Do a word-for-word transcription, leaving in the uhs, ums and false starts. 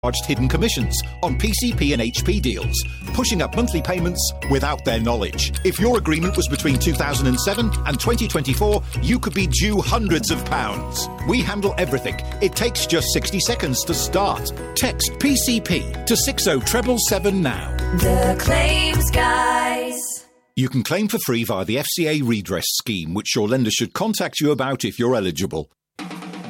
charged hidden commissions on P C P and H P deals, pushing up monthly payments without their knowledge. If your agreement was between two thousand seven and twenty twenty-four, you could be due hundreds of pounds. We handle everything. It takes just sixty seconds to start. Text P C P to six oh seven seven now. The Claims Guys. You can claim for free via the F C A redress scheme, which your lender should contact you about if you're eligible.